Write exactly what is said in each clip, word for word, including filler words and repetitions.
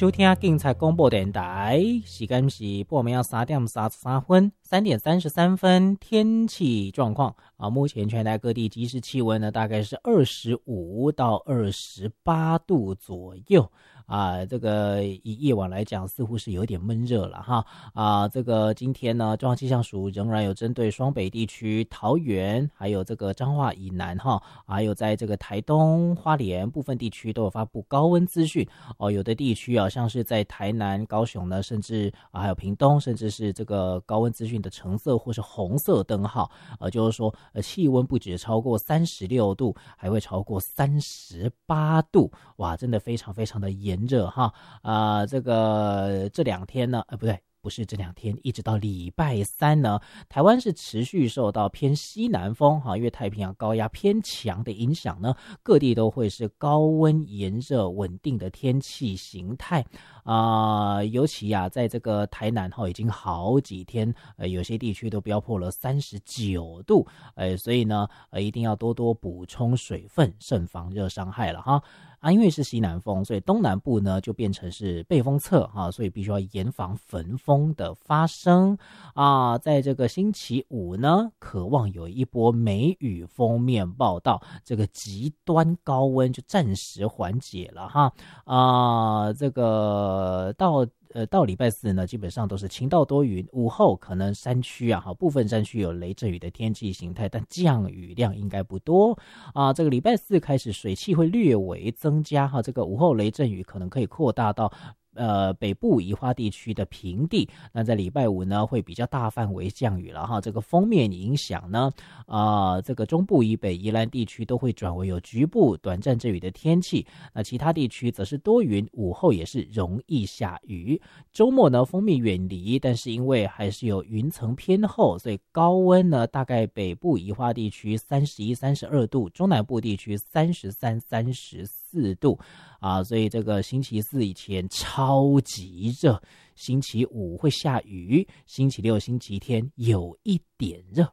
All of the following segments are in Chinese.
收听警察广播电台，时间是半暝三点三十三分，三点三十三分。天气状况啊，目前全台各地即时气温呢，大概是二十五到二十八度左右。啊，这个以夜晚来讲，似乎是有点闷热了哈。啊，这个今天呢，中央气象署仍然有针对双北地区、桃园，还有这个彰化以南哈，还有在这个台东、花莲部分地区都有发布高温资讯哦。有的地区啊，像是在台南、高雄呢，甚至啊还有屏东，甚至是这个高温资讯的橙色或是红色灯号，呃，就是说呃气温不止超过三十六度，还会超过三十八度，哇，真的非常非常的炎热哈。啊、呃，这个这两天呢，呃，不对。不是这两天，一直到礼拜三呢，台湾是持续受到偏西南风哈，因为太平洋高压偏强的影响呢，各地都会是高温炎热稳定的天气形态啊、呃。尤其啊，在这个台南哈，已经好几天，呃，有些地区都飙破了三十九度，呃，所以呢，呃，一定要多多补充水分，慎防热伤害了哈。啊，因为是西南风，所以东南部呢就变成是背风侧哈、啊，所以必须要严防焚风的发生啊。在这个星期五呢，渴望有一波梅雨锋面报道，这个极端高温就暂时缓解了哈啊。这个到。呃，到礼拜四呢，基本上都是晴到多云，午后可能山区啊，哈，部分山区有雷阵雨的天气形态，但降雨量应该不多啊。这个礼拜四开始，水汽会略微增加哈，这个午后雷阵雨可能可以扩大到。呃，北部宜花地区的平地，那在礼拜五呢会比较大范围降雨了哈。这个锋面影响呢，啊、呃，这个中部以北宜兰地区都会转为有局部短暂阵雨的天气。那其他地区则是多云，午后也是容易下雨。周末呢，锋面远离，但是因为还是有云层偏厚，所以高温呢，大概北部宜花地区三十一、三十二度，中南部地区三十三、三十四度。啊，所以这个星期四以前超级热，星期五会下雨，星期六、星期天有一点热。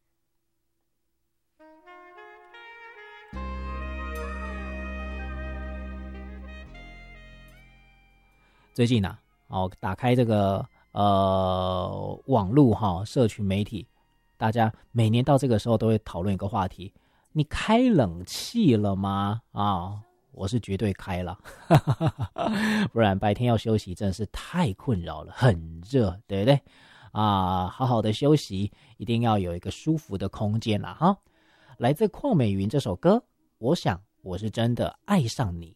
最近啊，哦，打开这个呃网络哈，社群媒体，大家每年到这个时候都会讨论一个话题：你开冷气了吗？啊。我是绝对开了，不然白天要休息真的是太困扰了，很热，对不对？啊，好好的休息，一定要有一个舒服的空间啦哈。来自邝美云这首歌，我想我是真的爱上你。